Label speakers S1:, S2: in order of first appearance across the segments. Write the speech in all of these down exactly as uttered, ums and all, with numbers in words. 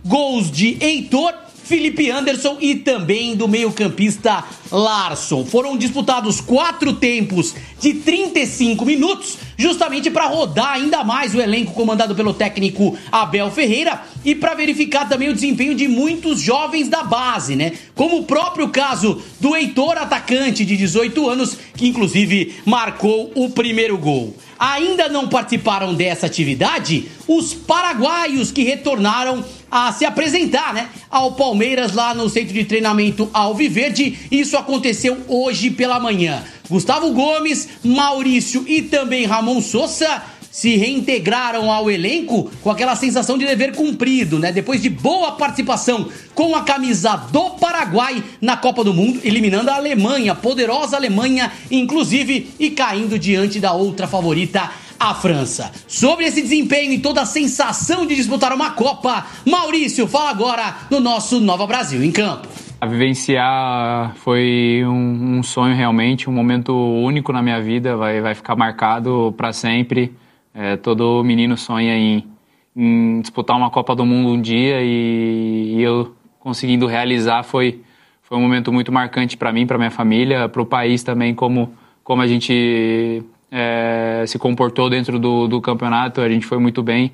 S1: gols de Heitor, Felipe Anderson e também do meio-campista Larsson. Foram disputados quatro tempos de trinta e cinco minutos, justamente para rodar ainda mais o elenco comandado pelo técnico Abel Ferreira e para verificar também o desempenho de muitos jovens da base, né? Como o próprio caso do Heitor, atacante de dezoito anos, que inclusive marcou o primeiro gol. Ainda não participaram dessa atividade os paraguaios que retornaram a se apresentar, né, ao Palmeiras lá no centro de treinamento Alviverde. Isso aconteceu hoje pela manhã. Gustavo Gomes, Maurício e também Ramon Sosa se reintegraram ao elenco com aquela sensação de dever cumprido, né? Depois de boa participação com a camisa do Paraguai na Copa do Mundo, eliminando a Alemanha, a poderosa Alemanha, inclusive, e caindo diante da outra favorita, a França. Sobre esse desempenho e toda a sensação de disputar uma Copa, Maurício fala agora no nosso Nova Brasil em Campo.
S2: A vivenciar foi um, um sonho realmente, um momento único na minha vida, vai, vai ficar marcado para sempre. É, todo menino sonha em, em disputar uma Copa do Mundo um dia e, e eu conseguindo realizar foi, foi um momento muito marcante para mim, para minha família, para o país também, como, como a gente é, se comportou dentro do, do campeonato. A gente foi muito bem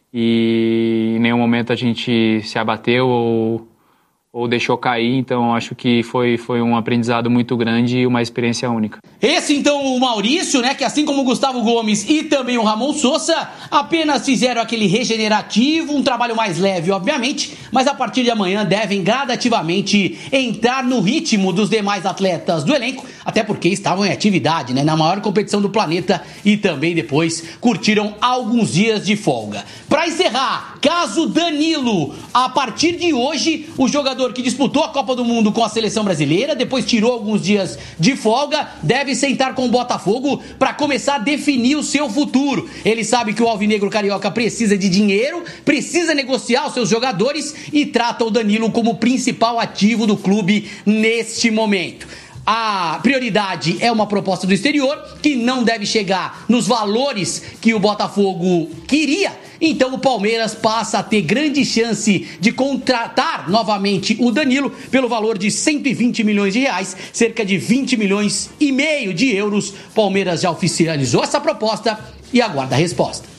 S2: e em nenhum momento a gente se abateu ou, ou deixou cair, então acho que foi, foi um aprendizado muito grande e uma experiência única.
S1: Esse então o Maurício, né, que assim como o Gustavo Gomes e também o Ramon Sosa, apenas fizeram aquele regenerativo, um trabalho mais leve, obviamente, mas a partir de amanhã devem gradativamente entrar no ritmo dos demais atletas do elenco, até porque estavam em atividade, né, na maior competição do planeta e também depois curtiram alguns dias de folga. Para encerrar, caso Danilo, a partir de hoje, o jogador que disputou a Copa do Mundo com a seleção brasileira, depois tirou alguns dias de folga, deve sentar com o Botafogo para começar a definir o seu futuro. Ele sabe que o alvinegro carioca precisa de dinheiro, precisa negociar os seus jogadores e trata o Danilo como principal ativo do clube neste momento. A prioridade é uma proposta do exterior que não deve chegar nos valores que o Botafogo queria. Então o Palmeiras passa a ter grande chance de contratar novamente o Danilo pelo valor de cento e vinte milhões de reais, cerca de vinte milhões e meio de euros. Palmeiras já oficializou essa proposta e aguarda a resposta.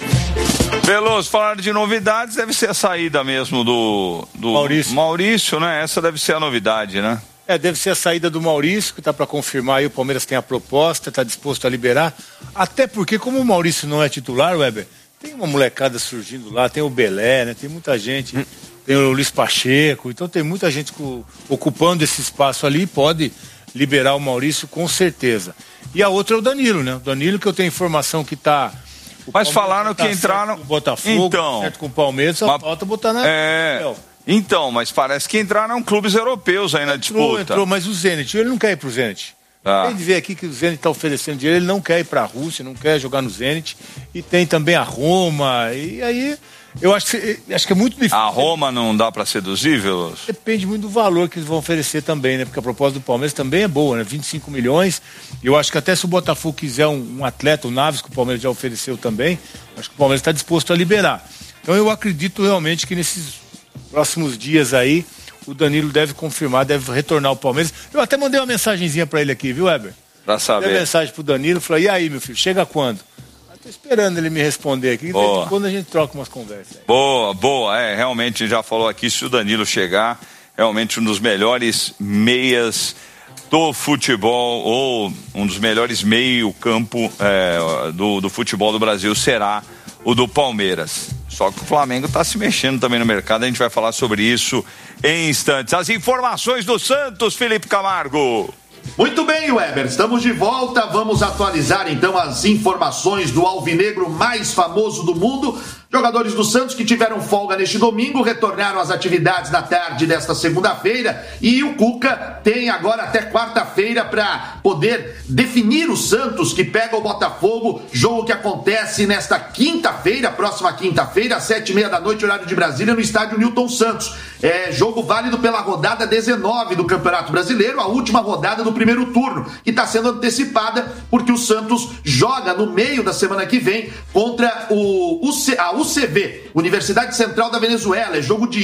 S3: Veloso, falar de novidades, deve ser a saída mesmo do, do Maurício. Maurício, né? Essa deve ser a novidade, né?
S4: É, deve ser a saída do Maurício, que está para confirmar aí, o Palmeiras tem a proposta, está disposto a liberar, até porque como o Maurício não é titular, Weber, tem uma molecada surgindo lá, tem o Belé, né? Tem muita gente, hum. tem o Luiz Pacheco, então tem muita gente co- ocupando esse espaço ali, pode liberar o Maurício com certeza. E a outra é o Danilo, né? O Danilo, que eu tenho informação que está...
S3: Mas falaram que entraram...
S4: Com o Botafogo,
S3: então,
S4: certo com o Palmeiras, só
S3: mas...
S4: falta botar na...
S3: É... Então, mas parece que entraram clubes europeus aí na
S4: entrou,
S3: disputa.
S4: Entrou, mas o Zenit, ele não quer ir pro Zenit. Ah. Tem de ver aqui que o Zenit está oferecendo dinheiro, ele não quer ir para a Rússia, não quer jogar no Zenit. E tem também a Roma, e aí eu acho que, acho que é muito difícil.
S3: A Roma não dá para seduzir, Veloso?
S4: Depende muito do valor que eles vão oferecer também, né? Porque a proposta do Palmeiras também é boa, né? vinte e cinco milhões. Eu acho que até se o Botafogo quiser um, um atleta, o Naves, que o Palmeiras já ofereceu também, acho que o Palmeiras está disposto a liberar. Então eu acredito realmente que nesses próximos dias aí, o Danilo deve confirmar, deve retornar ao Palmeiras. Eu até mandei uma mensagenzinha pra ele aqui, viu, Weber?
S3: Pra saber.
S4: Mandei uma mensagem pro Danilo, falei, e aí, meu filho, chega quando? Eu tô esperando ele me responder aqui,
S3: boa.
S4: Quando a gente troca umas conversas. Aí.
S3: Boa, boa, é, realmente já falou aqui, se o Danilo chegar, realmente um dos melhores meias do futebol, ou um dos melhores meio-campo é, do, do futebol do Brasil será o do Palmeiras. Só que o Flamengo está se mexendo também no mercado, a gente vai falar sobre isso em instantes. As informações do Santos, Felipe Camargo.
S5: Muito bem, Weber, estamos de volta, vamos atualizar então as informações do alvinegro mais famoso do mundo. Jogadores do Santos que tiveram folga neste domingo retornaram às atividades na tarde desta segunda-feira e o Cuca tem agora até quarta-feira para poder definir o Santos, que pega o Botafogo, jogo que acontece nesta quinta-feira, próxima quinta-feira, às sete e meia da noite, horário de Brasília, no estádio Newton Santos. É jogo válido pela rodada dezenove do Campeonato Brasileiro, a última rodada do primeiro turno, que está sendo antecipada porque o Santos joga no meio da semana que vem contra o, a U C B, Universidade Central da Venezuela. É jogo de